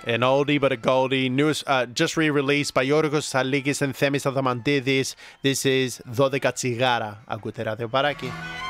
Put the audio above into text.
An oldie but a goldie, newest, just re-released by Yorgos Saligis and Themis Adamantidis. This is 12 Τσιγάρα. Ακούτε ραδιοπαράκι.